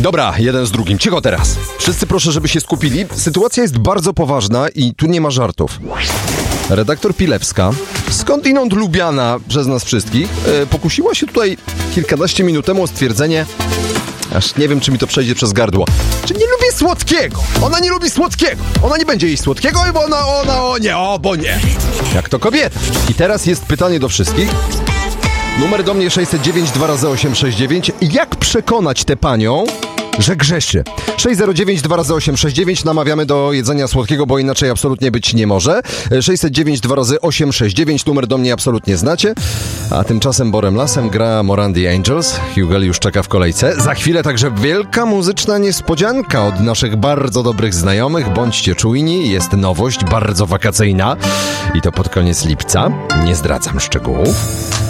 Dobra, jeden z drugim. Cicho teraz. Wszyscy proszę, żeby się skupili. Sytuacja jest bardzo poważna i tu nie ma żartów. Redaktor Pilewska, skądinąd lubiana przez nas wszystkich, pokusiła się tutaj kilkanaście minut temu o stwierdzenie, aż nie wiem, czy mi to przejdzie przez gardło, że nie lubię słodkiego. Ona nie lubi słodkiego. Ona nie będzie jeść słodkiego, bo nie. Jak to kobieta. I teraz jest pytanie do wszystkich. Numer do mnie 609 2x869. Jak przekonać tę panią, że grzeszy? 609 2x869. Namawiamy do jedzenia słodkiego, bo inaczej absolutnie być nie może. 609 2x869. Numer do mnie absolutnie znacie. A tymczasem Borem Lasem gra Moran The Angels. Hugel już czeka w kolejce. Za chwilę także wielka muzyczna niespodzianka od naszych bardzo dobrych znajomych. Bądźcie czujni. Jest nowość bardzo wakacyjna. I to pod koniec lipca. Nie zdradzam szczegółów.